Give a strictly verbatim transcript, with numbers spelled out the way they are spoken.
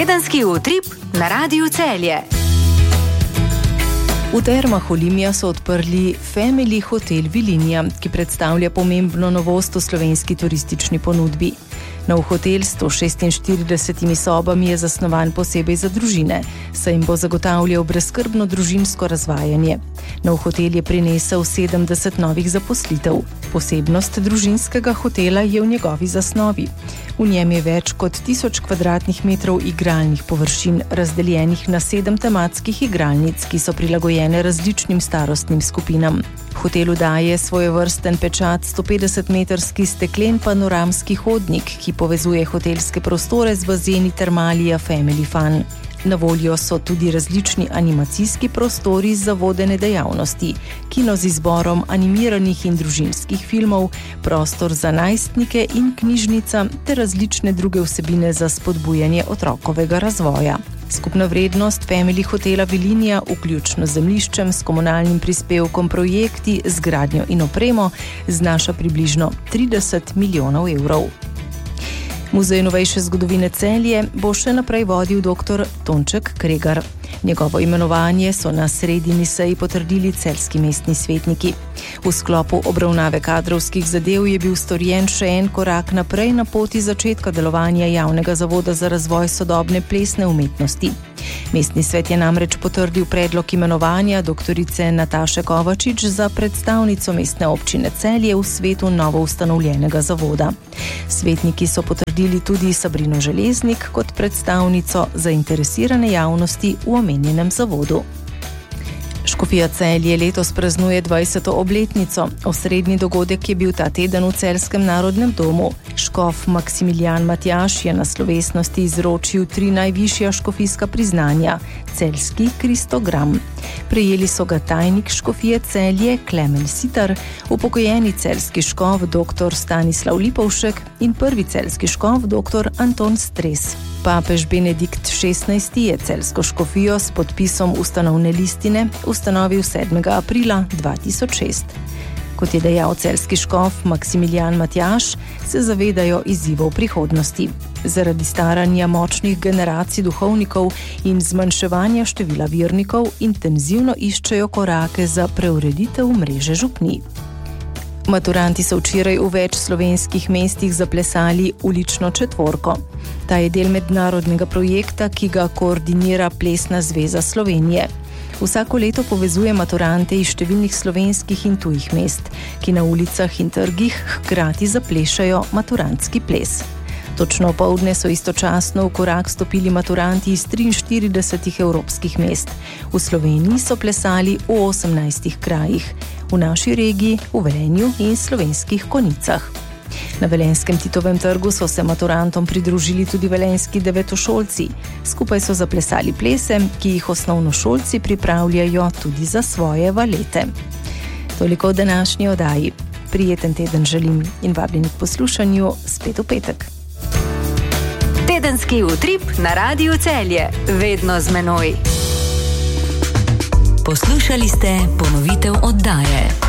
Tedenski utrip na Radiu Celje. V termah Olimja so odprli Family Hotel Vilinja, ki predstavlja pomembno novost v slovenski turistični ponudbi. Nov hotel s sto šestinštiridesetimi sobami je zasnovan posebej za družine, saj jim bo zagotavljal brezskrbno družinsko razvajanje. Nov hotel je prinesel sedemdeset novih zaposlitev. Posebnost družinskega hotela je v njegovi zasnovi. V njem je več kot tisoč kvadratnih metrov igralnih površin, razdeljenih na sedem tematskih igralnic, ki so prilagojene različnim starostnim skupinam. Hotelu daje svojevrsten pečat sto petdesetmetrski steklen panoramski hodnik, ki povezuje hotelske prostore z bazeni Termalija Family Fun. Na voljo so tudi različni animacijski prostori za vodene dejavnosti, kino z izborom animiranih in družinskih filmov, prostor za najstnike in knjižnica ter različne druge vsebine za spodbujanje otrokovega razvoja. Skupna vrednost Family Hotela Vilinja, vključno z zemljiščem, s komunalnim prispevkom, projekti, zgradnjo in opremo, znaša približno trideset milijonov evrov. Muzej novejše zgodovine Celje bo še naprej vodil doktor Tonček Kregar. Njegovo imenovanje so na sredini seji potrdili celjski mestni svetniki. V sklopu obravnave kadrovskih zadev je bil storjen še en korak naprej na poti začetka delovanja Javnega zavoda za razvoj sodobne plesne umetnosti. Mestni svet je namreč potrdil predlog imenovanja doktorice Nataše Kovačič za predstavnico mestne občine Celje v svetu novo ustanovljenega zavoda. Svetniki so potrdili tudi Sabrino Železnik kot predstavnico zainteresirane javnosti v omenjenem zavodu. Škofija Celje letos praznuje dvajseto obletnico. Osrednji dogodek je bil ta teden v Celjskem narodnem domu. Škof Maksimilijan Matjaž je na slovesnosti izročil tri najvišja škofijska priznanja, celjski kristogram. Prejeli so ga tajnik škofije Celje Klemen Sitar, upokojeni celjski škof dr. Stanislav Lipovšek in prvi celjski škof dr. Anton Stres. Papež Benedikt šestnajsti je celjsko škofijo s podpisom ustanovne listine ustanovil sedmega aprila dva tisoč šest. Kot je dejal celjski škof Maksimilijan Matjaž, se zavedajo izzivov prihodnosti. Zaradi staranja močnih generacij duhovnikov in zmanjševanja števila vernikov intenzivno iščejo korake za preureditev mreže župnij. Maturanti so včeraj v več slovenskih mestih zaplesali ulično četvorko. Ta je del mednarodnega projekta, ki ga koordinira Plesna zveza Slovenije. Vsako leto povezuje maturante iz številnih slovenskih in tujih mest, ki na ulicah in trgih hkrati zaplešajo maturantski ples. Točno opoldne so istočasno v korak stopili maturanti iz triinštiridesetih evropskih mest. V Sloveniji so plesali v osemnajstih krajih, v naši regiji, v Velenju in Slovenskih Konicah. Na velenjskem Titovem trgu so se maturantom pridružili tudi velenjski devetošolci. Skupaj so zaplesali plese, ki jih osnovnošolci pripravljajo tudi za svoje valete. Toliko v današnji oddaji. Prijeten teden želim in vabljeni k poslušanju spet v petek. Tedenski utrip na Radiu Celje. Vedno z menoj. Poslušali ste ponovitev oddaje.